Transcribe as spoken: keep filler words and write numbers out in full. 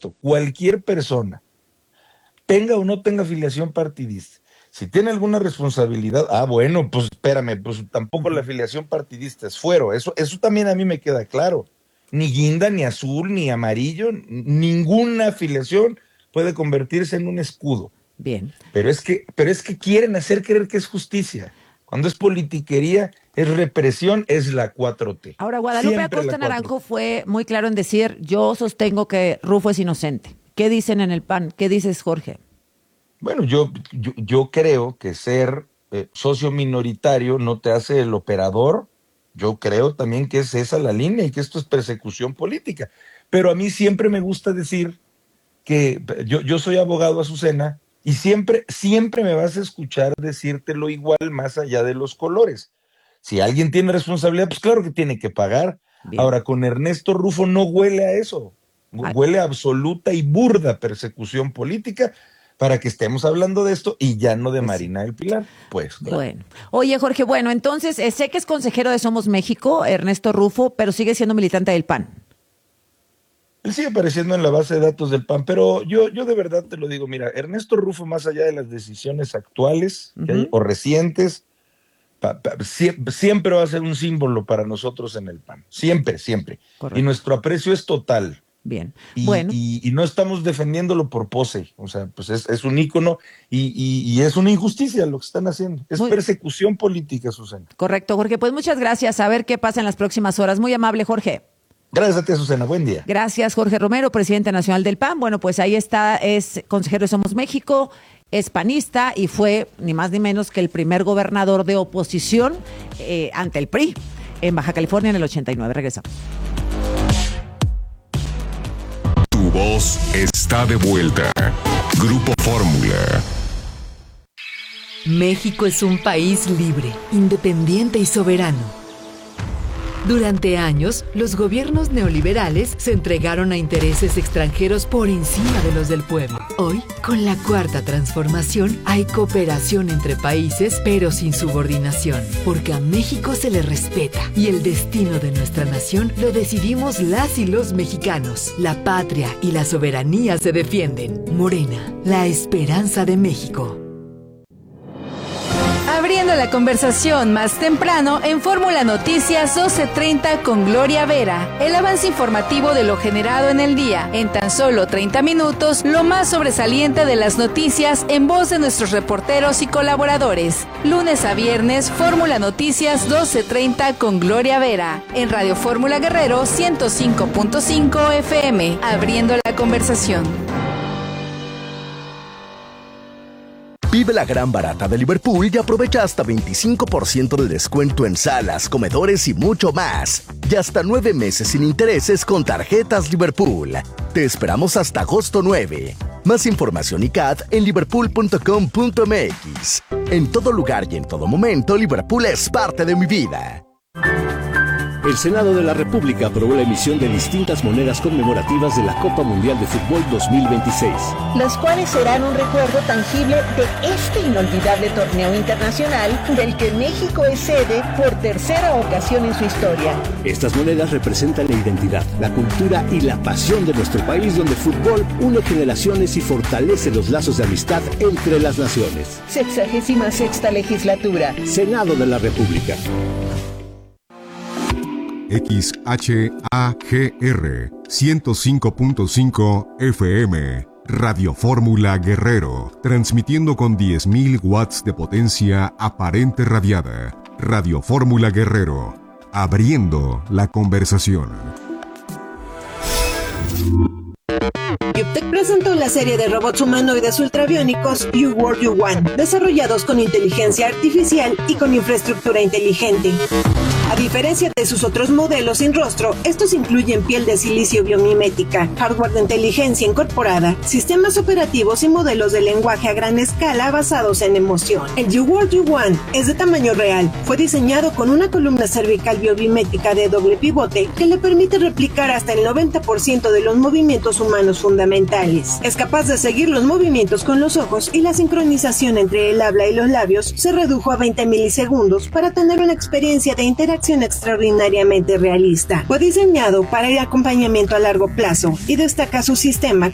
esto, cualquier persona, tenga o no tenga afiliación partidista, si tiene alguna responsabilidad, ah, bueno, pues espérame, pues tampoco la afiliación partidista es fuero, eso, eso también a mí me queda claro. Ni guinda, ni azul, ni amarillo, ninguna afiliación puede convertirse en un escudo. Bien. Pero es que, pero es que quieren hacer creer que es justicia. Cuando es politiquería, es represión, es la cuatro T. Ahora, Guadalupe Siempre Acosta la Naranjo fue muy claro en decir, yo sostengo que Rufo es inocente. ¿Qué dicen en el P A N? ¿Qué dices, Jorge? Bueno, yo, yo, yo creo que ser eh, socio minoritario no te hace el operador. Yo creo también que es esa la línea y que esto es persecución política. Pero a mí siempre me gusta decir que yo, yo soy abogado, Azucena, y siempre, siempre me vas a escuchar decírtelo igual más allá de los colores. Si alguien tiene responsabilidad, pues claro que tiene que pagar. Bien. Ahora, con Ernesto Rufo no huele a eso. Huele a absoluta y burda persecución política, para que estemos hablando de esto y ya no de Marina del Pilar. Pues, claro. Bueno. Oye, Jorge, bueno, entonces, eh, sé que es consejero de Somos México, Ernesto Rufo, pero sigue siendo militante del P A N. Él sigue apareciendo en la base de datos del P A N, pero yo, yo de verdad te lo digo, mira, Ernesto Rufo, más allá de las decisiones actuales uh-huh. que hay, o recientes, pa, pa, sie- siempre va a ser un símbolo para nosotros en el P A N. Siempre, siempre. Correcto. Y nuestro aprecio es total. Bien, y, bueno. Y, y no estamos defendiéndolo por pose, o sea, pues es, es un ícono y, y, y es una injusticia lo que están haciendo. Es Muy... persecución política, Susana. Correcto, Jorge. Pues muchas gracias. A ver qué pasa en las próximas horas. Muy amable, Jorge. Gracias a ti, Azucena. Buen día. Gracias, Jorge Romero, presidente nacional del P A N. Bueno, pues ahí está, es consejero de Somos México, es panista y fue ni más ni menos que el primer gobernador de oposición eh, ante el P R I en Baja California en el ochenta y nueve. Regresamos. Tu voz está de vuelta. Grupo Fórmula. México es un país libre, independiente y soberano. Durante años, los gobiernos neoliberales se entregaron a intereses extranjeros por encima de los del pueblo. Hoy, con la Cuarta Transformación, hay cooperación entre países, pero sin subordinación, porque a México se le respeta y el destino de nuestra nación lo decidimos las y los mexicanos. La patria y la soberanía se defienden. Morena, la esperanza de México. Abriendo la conversación más temprano en Fórmula Noticias doce treinta con Gloria Vera. El avance informativo de lo generado en el día. En tan solo treinta minutos, lo más sobresaliente de las noticias en voz de nuestros reporteros y colaboradores. Lunes a viernes, Fórmula Noticias doce treinta con Gloria Vera. En Radio Fórmula Guerrero ciento cinco punto cinco F M. Abriendo la conversación. Vive la gran barata de Liverpool y aprovecha hasta veinticinco por ciento de descuento en salas, comedores y mucho más. Y hasta nueve meses sin intereses con tarjetas Liverpool. Te esperamos hasta agosto nueve. Más información y C A T en liverpool punto com punto m x. En todo lugar y en todo momento, Liverpool es parte de mi vida. El Senado de la República aprobó la emisión de distintas monedas conmemorativas de la Copa Mundial de Fútbol dos mil veintiséis. Las cuales serán un recuerdo tangible de este inolvidable torneo internacional del que México es sede por tercera ocasión en su historia. Estas monedas representan la identidad, la cultura y la pasión de nuestro país, donde el fútbol une generaciones y fortalece los lazos de amistad entre las naciones. Sexagésima sexta legislatura. Senado de la República. X H A G R ciento cinco punto cinco F M, Radio Fórmula Guerrero, transmitiendo con diez mil watts de potencia aparente radiada. Radio Fórmula Guerrero, abriendo la conversación. Yuptec presentó la serie de robots humanoides ultrabiónicos You World You Want, desarrollados con inteligencia artificial y con infraestructura inteligente. A diferencia de sus otros modelos sin rostro, estos incluyen piel de silicio biomimética, hardware de inteligencia incorporada, sistemas operativos y modelos de lenguaje a gran escala basados en emoción. El You World You Want es de tamaño real, fue diseñado con una columna cervical biomimética de doble pivote que le permite replicar hasta el noventa por ciento de los movimientos humanos fundamentales. Es capaz de seguir los movimientos con los ojos y la sincronización entre el habla y los labios se redujo a veinte milisegundos para tener una experiencia de interacción extraordinariamente realista. Fue diseñado para el acompañamiento a largo plazo y destaca su sistema